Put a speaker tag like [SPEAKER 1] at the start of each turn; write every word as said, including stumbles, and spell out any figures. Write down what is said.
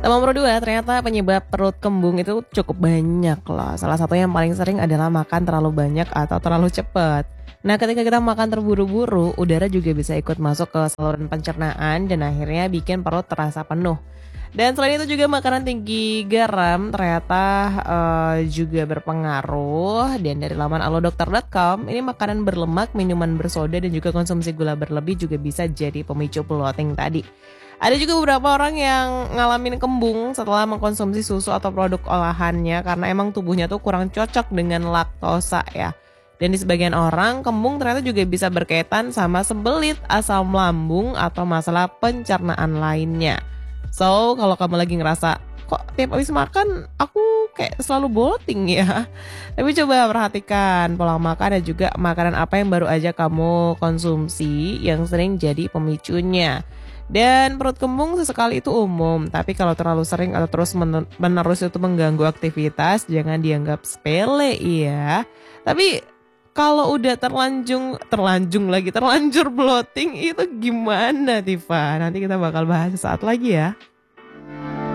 [SPEAKER 1] Nomor dua, ternyata penyebab perut kembung itu cukup banyak loh. Salah satu yang paling sering adalah makan terlalu banyak atau terlalu cepat. Nah, ketika kita makan terburu-buru, udara juga bisa ikut masuk ke saluran pencernaan dan akhirnya bikin perut terasa penuh. Dan selain itu juga makanan tinggi garam ternyata eh, juga berpengaruh. Dan dari laman alodokter dot com, ini makanan berlemak, minuman bersoda dan juga konsumsi gula berlebih juga bisa jadi pemicu bloating tadi. Ada juga beberapa orang yang ngalamin kembung setelah mengkonsumsi susu atau produk olahannya karena emang tubuhnya tuh kurang cocok dengan laktosa ya. Dan di sebagian orang, kembung ternyata juga bisa berkaitan sama sembelit, asam lambung, atau masalah pencernaan lainnya. So, kalau kamu lagi ngerasa, kok tiap habis makan aku kayak selalu bloating ya. Tapi coba perhatikan pola makan dan juga makanan apa yang baru aja kamu konsumsi yang sering jadi pemicunya. Dan perut kembung sesekali itu umum, tapi kalau terlalu sering atau terus menerus itu mengganggu aktivitas, jangan dianggap sepele ya. Tapi kalau udah terlanjung, terlanjung lagi, terlanjur bloating itu gimana Tifa? Nanti kita bakal bahas saat lagi ya.